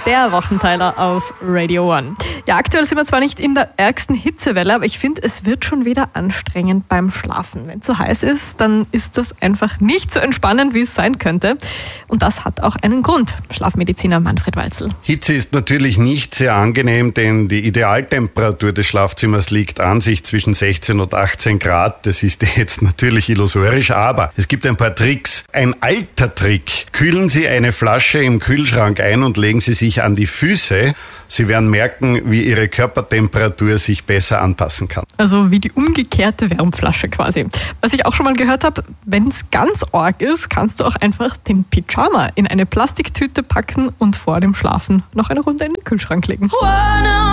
der Wochenteiler auf Radio One. Ja, aktuell sind wir zwar nicht in der ärgsten Hitzewelle, aber ich finde, es wird schon wieder anstrengend beim Schlafen. Wenn es zu heiß ist, dann ist das einfach nicht so entspannend, wie es sein könnte. Und das hat auch einen Grund, Schlafmediziner Manfred Walzl. Hitze ist natürlich nicht sehr angenehm, denn die Idealtemperatur des Schlafzimmers liegt an sich zwischen 16 und 18 Grad. Das ist jetzt natürlich illusorisch, aber es gibt ein paar Tricks. Ein alter Trick: Kühlen Sie eine Flasche im Kühlschrank ein und legen Sie sich an die Füße. Sie werden merken, wie Ihre Körpertemperatur sich besser anpassen kann. Also wie die umgekehrte Wärmflasche quasi. Was ich auch schon mal gehört habe, wenn es ganz arg ist, kannst du auch einfach den Pyjama in eine Plastiktüte packen und vor dem Schlafen noch eine Runde in den Kühlschrank legen.